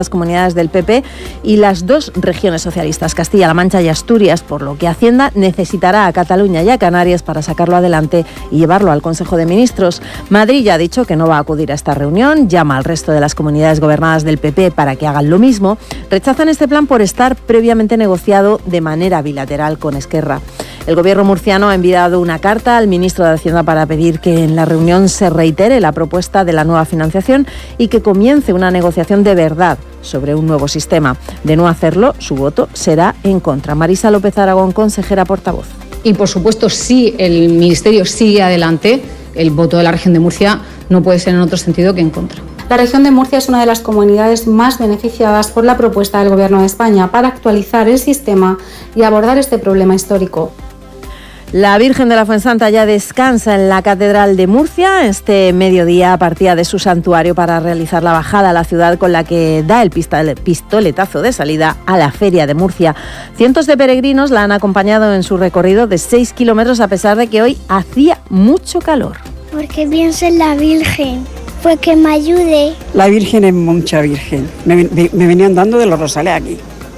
las comunidades del PP y las dos regiones socialistas, Castilla-La Mancha y Asturias, por lo que Hacienda necesitará a Cataluña y a Canarias para sacarlo adelante y llevarlo al Consejo de Ministros. Madrid ya ha dicho que no va a acudir a esta reunión, llama al resto de las comunidades gobernadas del PP para que hagan lo mismo. Rechazan este plan por estar previamente negociado de manera bilateral con Esquerra. El gobierno murciano ha enviado una carta al ministro de Hacienda para pedir que en la reunión se reitere la propuesta de la nueva financiación y que comience una negociación de verdad sobre un nuevo sistema. De no hacerlo, su voto será en contra. Marisa López Aragón, consejera portavoz. Y por supuesto, si el Ministerio sigue adelante, el voto de la región de Murcia no puede ser en otro sentido que en contra. La región de Murcia es una de las comunidades más beneficiadas por la propuesta del Gobierno de España para actualizar el sistema y abordar este problema histórico. La Virgen de la Fuensanta ya descansa en la Catedral de Murcia. Este mediodía partía de su santuario para realizar la bajada a la ciudad con la que da el pistoletazo de salida a la Feria de Murcia. Cientos de peregrinos la han acompañado en su recorrido de 6 kilómetros a pesar de que hoy hacía mucho calor. Porque pienso en la Virgen, pues que me ayude. La Virgen es mucha Virgen. Me venían dando de los rosales aquí.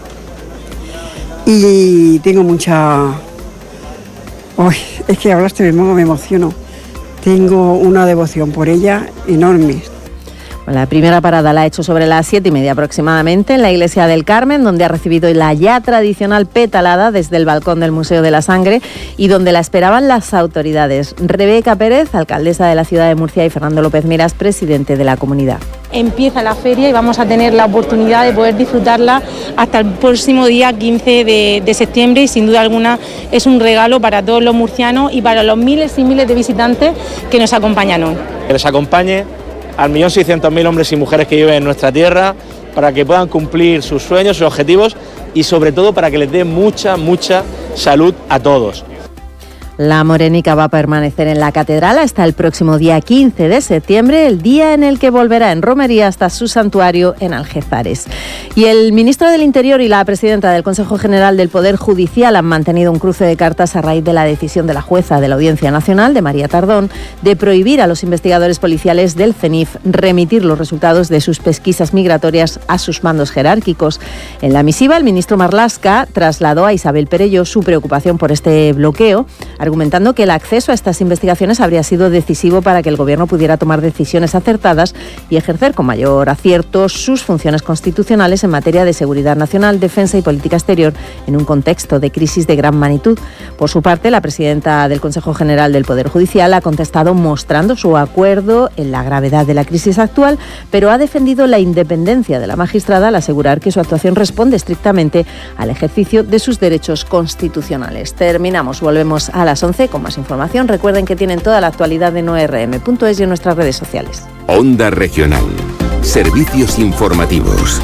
Y tengo mucha... Uy, es que hablaste de modo, me emociono. Tengo una devoción por ella enorme. La primera parada la ha hecho sobre las 7:30 aproximadamente en la Iglesia del Carmen, donde ha recibido la ya tradicional petalada desde el balcón del Museo de la Sangre y donde la esperaban las autoridades. Rebeca Pérez, alcaldesa de la ciudad de Murcia, y Fernando López Miras, presidente de la comunidad. Empieza la feria y vamos a tener la oportunidad de poder disfrutarla hasta el próximo día 15 de septiembre y sin duda alguna es un regalo para todos los murcianos y para los miles y miles de visitantes que nos acompañan hoy. Que les acompañe al 1.600.000 hombres y mujeres que viven en nuestra tierra para que puedan cumplir sus sueños, sus objetivos y sobre todo para que les dé mucha salud a todos. La morenica va a permanecer en la catedral hasta el próximo día 15 de septiembre, el día en el que volverá en romería hasta su santuario en Algézares. Y el ministro del Interior y la presidenta del Consejo General del Poder Judicial han mantenido un cruce de cartas a raíz de la decisión de la jueza de la Audiencia Nacional, de María Tardón, de prohibir a los investigadores policiales del CENIF remitir los resultados de sus pesquisas migratorias a sus mandos jerárquicos. En la misiva, el ministro Marlaska trasladó a Isabel Perello su preocupación por este bloqueo, argumentando que el acceso a estas investigaciones habría sido decisivo para que el Gobierno pudiera tomar decisiones acertadas y ejercer con mayor acierto sus funciones constitucionales en materia de seguridad nacional, defensa y política exterior en un contexto de crisis de gran magnitud. Por su parte, la presidenta del Consejo General del Poder Judicial ha contestado mostrando su acuerdo en la gravedad de la crisis actual, pero ha defendido la independencia de la magistrada al asegurar que su actuación responde estrictamente al ejercicio de sus derechos constitucionales. Terminamos, volvemos a las 11 con más información. Recuerden que tienen toda la actualidad en ORM.es y en nuestras redes sociales. Onda Regional. Servicios informativos.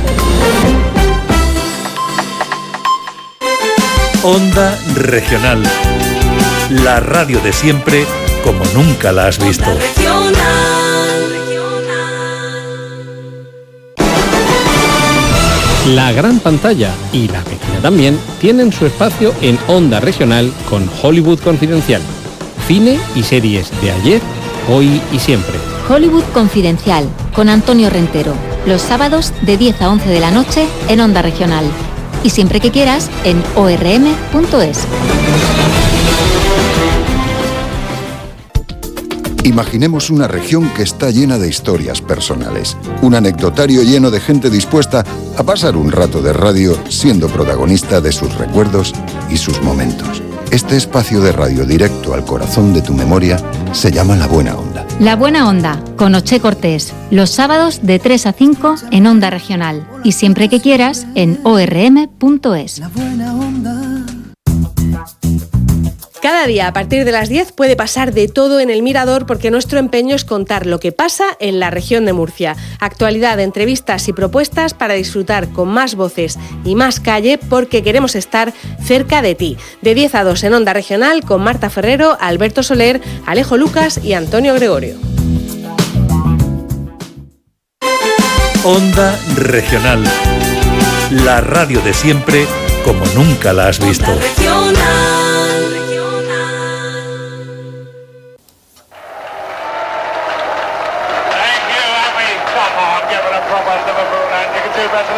Onda Regional. La radio de siempre como nunca la has visto. La gran pantalla y la pequeña también tienen su espacio en Onda Regional con Hollywood Confidencial. Cine y series de ayer, hoy y siempre. Hollywood Confidencial con Antonio Rentero. Los sábados de 10 a 11 de la noche en Onda Regional. Y siempre que quieras en orm.es. Imaginemos una región que está llena de historias personales. Un anecdotario lleno de gente dispuesta a pasar un rato de radio siendo protagonista de sus recuerdos y sus momentos. Este espacio de radio directo al corazón de tu memoria se llama La Buena Onda. La Buena Onda, con Oche Cortés. Los sábados de 3 a 5 en Onda Regional. Y siempre que quieras en orm.es. La Buena Onda. Cada día a partir de las 10 puede pasar de todo en El Mirador porque nuestro empeño es contar lo que pasa en la región de Murcia. Actualidad, entrevistas y propuestas para disfrutar con más voces y más calle porque queremos estar cerca de ti. De 10 a 2 en Onda Regional con Marta Ferrero, Alberto Soler, Alejo Lucas y Antonio Gregorio. Onda Regional. La radio de siempre como nunca la has visto. Onda Regional.